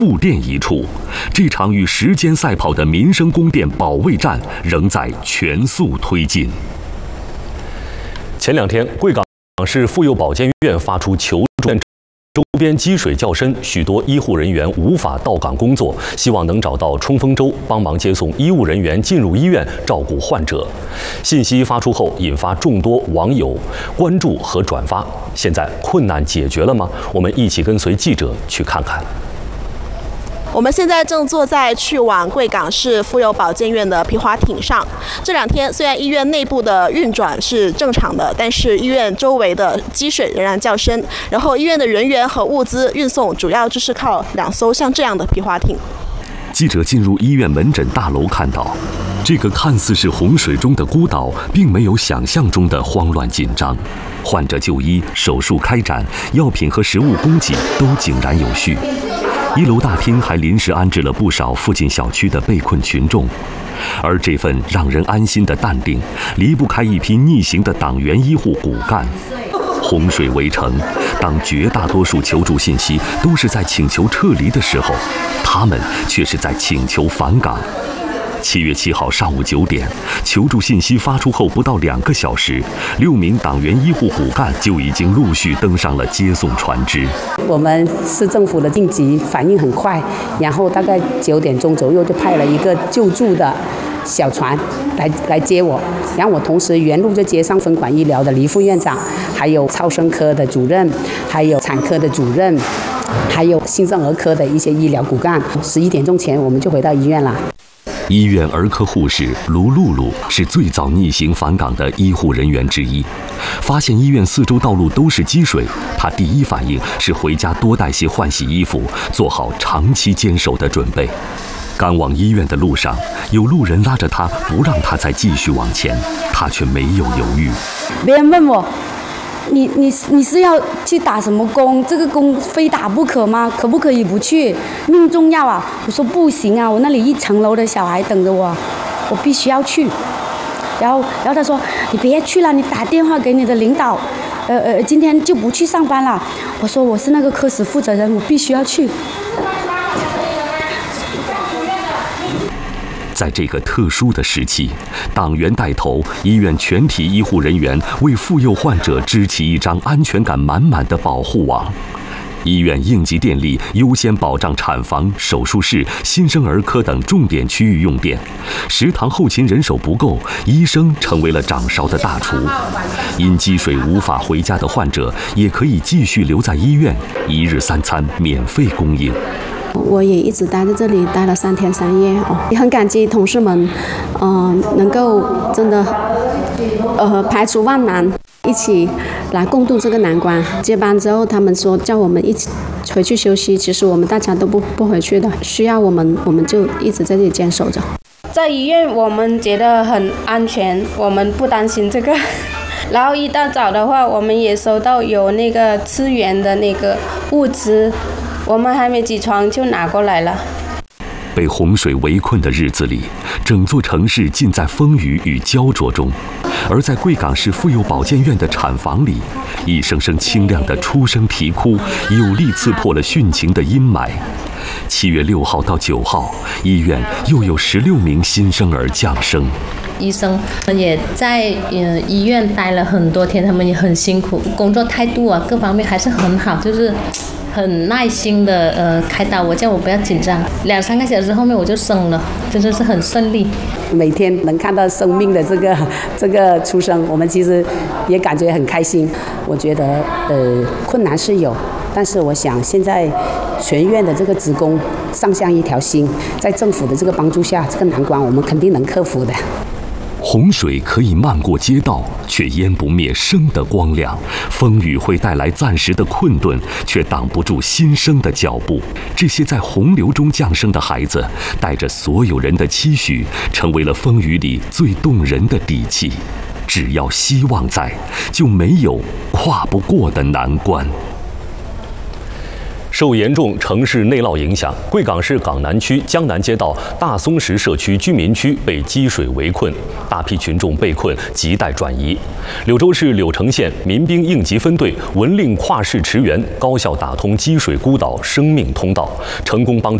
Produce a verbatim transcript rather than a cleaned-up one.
布店一处，这场与时间赛跑的民生宫殿保卫战仍在全速推进。前两天，贵港市妇幼保健院发出求助，周边积水较深，许多医护人员无法到岗工作，希望能找到冲锋舟帮忙接送医务人员进入医院照顾患者。信息发出后，引发众多网友关注和转发。现在困难解决了吗？我们一起跟随记者去看看。 我们现在正坐在去往贵港市妇幼保健院的皮划艇上。这两天虽然医院内部的运转是正常的，但是医院周围的积水仍然较深，然后医院的人员和物资运送主要就是靠两艘像这样的皮划艇。 记者进入医院门诊大楼，看到这个看似是洪水中的孤岛，并没有想象中的慌乱紧张。患者就医、手术开展、药品和食物供给都井然有序。一楼大厅还临时安置了不少附近小区的被困群众，而这份让人安心的淡定，离不开一批逆行的党员医护骨干。洪水围城，当绝大多数求助信息都是在请求撤离的时候，他们却是在请求返岗。七月七号上午九点，求助信息发出后不到两个小时，六名党员医护骨干就已经陆续登上了接送船只。 我们市政府的应急反应很快，然后大概九点钟左右就派了一个救助的小船来来接我，然后我同时沿路就接上分管医疗的黎副院长，还有超声科的主任，还有产科的主任，还有新生儿科的一些医疗骨干。十一点钟前我们就回到医院了。 医院儿科护士卢露露是最早逆行返岗的医护人员之一。发现医院四周道路都是积水，她第一反应是回家多带些换洗衣服，做好长期坚守的准备。赶往医院的路上，有路人拉着她，不让她再继续往前，她却没有犹豫。 别人问我，你你你是要去打什么工？这个工非打不可吗？可不可以不去？命重要啊！我说不行啊，我那里一层楼的小孩等着我，我必须要去。然后然后他说你别去了，你打电话给你的领导，呃呃，今天就不去上班了。我说我是那个科室负责人，我必须要去。 在这个特殊的时期，党员带头，医院全体医护人员为妇幼患者织起一张安全感满满的保护网。医院应急电力优先保障产房、手术室、新生儿科等重点区域用电，食堂后勤人手不够，医生成为了掌勺的大厨。因积水无法回家的患者也可以继续留在医院，一日三餐免费供应。 我也一直待在这里，待了三天三夜哦，也很感激同事们，嗯、呃，能够真的，呃，排除万难，一起来共度这个难关。接班之后，他们说叫我们一起回去休息，其实我们大家都不不回去的，需要我们，我们就一直在这里坚守着。 在医院我们觉得很安全，我们不担心这个。然后一大早的话，我们也收到有那个支援的那个物资。我们还没起床就拿过来了。 被洪水围困的日子里，整座城市浸在风雨与焦灼中。而在贵港市妇幼保健院的产房里，一声声清亮的出生啼哭，有力刺破了殉情的阴霾。七月六号到九号，医院又有十六名新生儿降生。 医生们也在呃医院待了很多天，他们也很辛苦，工作态度啊各方面还是很好，就是很耐心的呃开刀，我叫我不要紧张，两三个小时后面我就生了，真的是很顺利。 每天能看到生命的这个这个出生，我们其实也感觉很开心。我觉得呃困难是有，但是我想现在全院的这个职工上下一条心，在政府的这个帮助下，这个难关我们肯定能克服的。 洪水可以漫过街道，却淹不灭生的光亮；风雨会带来暂时的困顿，却挡不住新生的脚步。这些在洪流中降生的孩子，带着所有人的期许，成为了风雨里最动人的底气。只要希望在，就没有跨不过的难关。 受严重城市内涝影响，贵港市港南区江南街道大松石社区居民区被积水围困，大批群众被困，亟待转移。柳州市柳城县民兵应急分队文令跨市驰援，高效打通积水孤岛生命通道，成功帮助